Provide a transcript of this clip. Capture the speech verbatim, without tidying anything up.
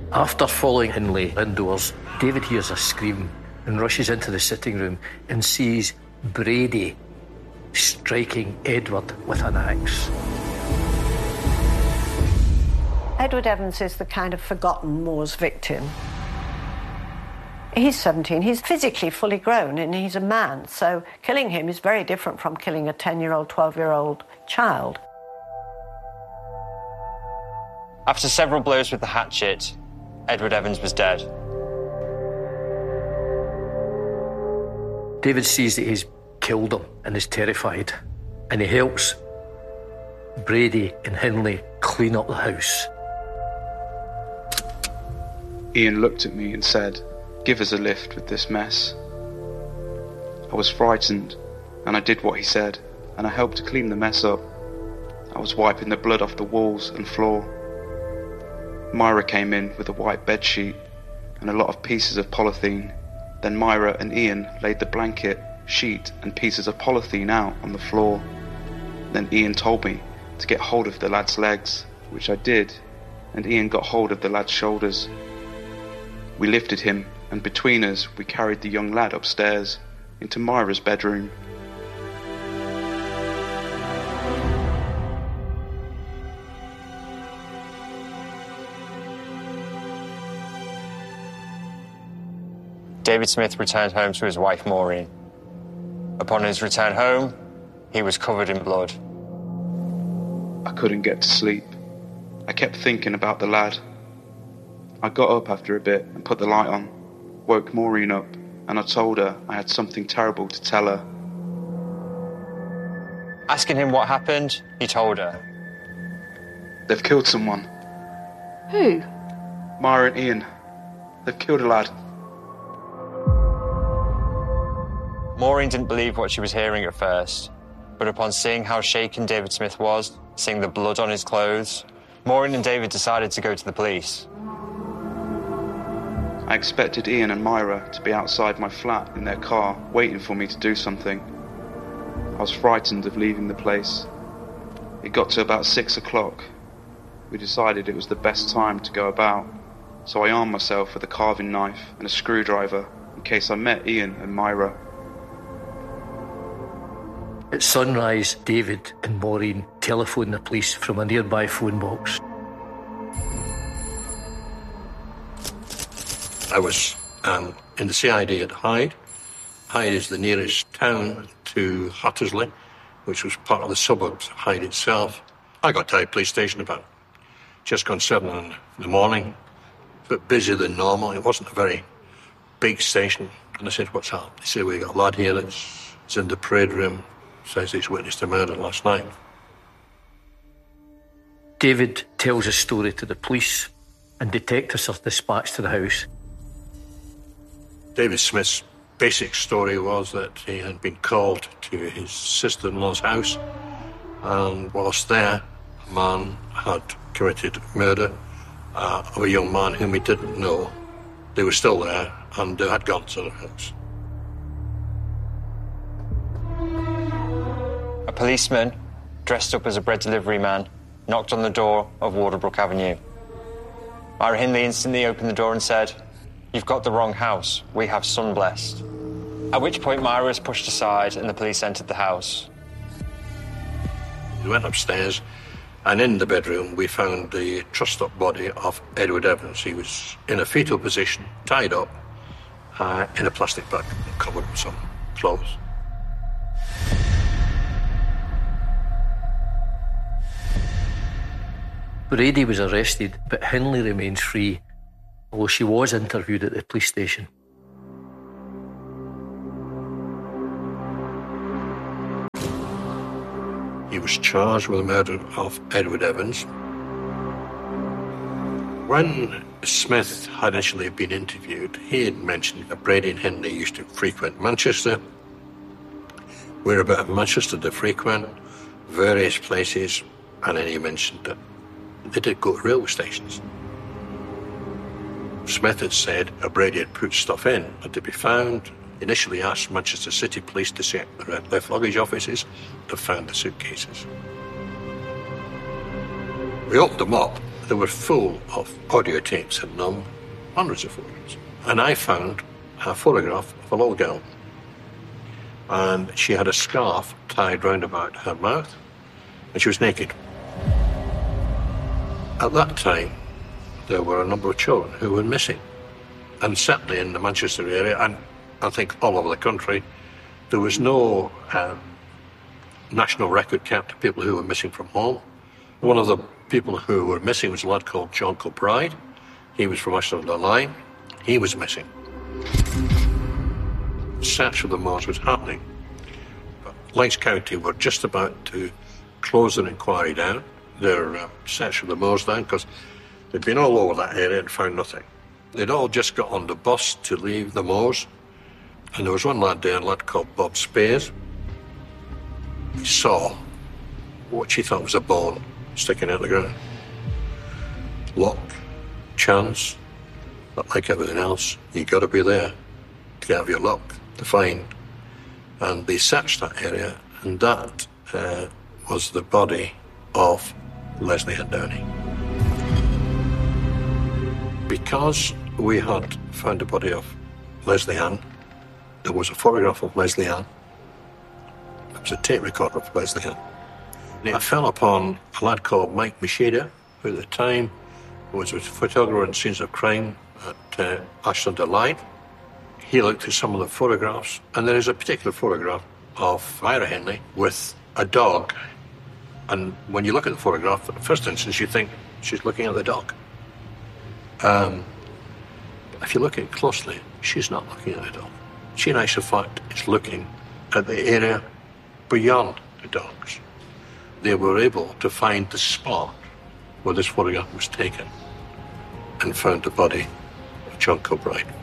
After following Hindley indoors, David hears a scream and rushes into the sitting room and sees Brady striking Edward with an axe. Edward Evans is the kind of forgotten Moors victim. He's seventeen, he's physically fully grown and he's a man, so killing him is very different from killing a ten-year-old, twelve-year-old child. After several blows with the hatchet, Edward Evans was dead. David sees that he's killed him and is terrified, and he helps Brady and Hindley clean up the house. Ian looked at me and said, "Give us a lift with this mess." I was frightened, and I did what he said, and I helped to clean the mess up. I was wiping the blood off the walls and floor. Myra came in with a white bedsheet and a lot of pieces of polythene. Then Myra and Ian laid the blanket, sheet and pieces of polythene out on the floor. Then Ian told me to get hold of the lad's legs, which I did, and Ian got hold of the lad's shoulders. We lifted him, and between us we carried the young lad upstairs into Myra's bedroom. David Smith returned home to his wife Maureen. Upon his return home, he was covered in blood. I couldn't get to sleep. I kept thinking about the lad. I got up after a bit and put the light on, woke Maureen up, and I told her I had something terrible to tell her. Asking him what happened, he told her. They've killed someone. Who? Myra and Ian. They've killed a lad. Maureen didn't believe what she was hearing at first, but upon seeing how shaken David Smith was, seeing the blood on his clothes, Maureen and David decided to go to the police. I expected Ian and Myra to be outside my flat in their car, waiting for me to do something. I was frightened of leaving the place. It got to about six o'clock. We decided it was the best time to go about, so I armed myself with a carving knife and a screwdriver in case I met Ian and Myra. At sunrise, David and Maureen telephoned the police from a nearby phone box. I was um, in the C I D at Hyde. Hyde is the nearest town to Hattersley, which was part of the suburbs of Hyde itself. I got to Hyde police station about just gone seven in the morning, a bit busier than normal. It wasn't a very big station. And I said, "What's up?" They said, "We got a lad here that's, that's in the parade room, says he's witnessed a murder last night." David tells his story to the police, and detectives are dispatched to the house. David Smith's basic story was that he had been called to his sister-in-law's house, and whilst there, a man had committed murder uh, of a young man whom he didn't know. They were still there, and they had gone to the house. A policeman, dressed up as a bread delivery man, knocked on the door of Waterbrook Avenue. Myra Hindley instantly opened the door and said, "You've got the wrong house. We have Sunblessed." At which point Myra was pushed aside and the police entered the house. We went upstairs, and in the bedroom we found the trussed-up body of Edward Evans. He was in a fetal position, tied up, uh, in a plastic bag, covered with some clothes. Brady was arrested, but Hindley remains free, although she was interviewed at the police station. He was charged with the murder of Edward Evans. When Smith had initially been interviewed, he had mentioned that Brady and Hindley used to frequent Manchester. Whereabouts in Manchester they frequent, various places, and then he mentioned that they did go to railway stations. Smith had said that Brady had put stuff in, but to be found, initially asked Manchester City Police to check the left luggage offices. They found the suitcases. We opened them up. They were full of audio tapes in them, hundreds of photographs. And I found a photograph of a little girl. And she had a scarf tied round about her mouth, and she was naked. At that time, there were a number of children who were missing. And certainly in the Manchester area, and I think all over the country, there was no um, national record kept of people who were missing from home. One of the people who were missing was a lad called John Kilbride. He was from Ashton-under-Lyne. He was missing. Search of the moors was happening. But Leinster County were just about to close their inquiry down, their uh, search of the moors down, because they'd been all over that area and found nothing. They'd all just got on the bus to leave the moors, and there was one lad there, a lad called Bob Spears. He saw what she thought was a bone sticking out the ground. Luck, chance, but like everything else, you got to be there to have your luck to find. And they searched that area, and that uh, was the body of Leslie Ann Downey. Because we had found the body of Leslie Ann, there was a photograph of Leslie Ann. There was a tape recorder of Leslie Ann. I fell upon a lad called Mike Machida, who at the time was a photographer in scenes of crime at uh, Ashton-under-Lyne. He looked at some of the photographs, and there is a particular photograph of Myra Henley with a dog. And when you look at the photograph, at the first instance, you think she's looking at the dog. Um, if you look at it closely, she's not looking at the dog. She, in actual fact, is looking at the area beyond the dogs. They were able to find the spot where this photograph was taken and found the body of John Kilbride.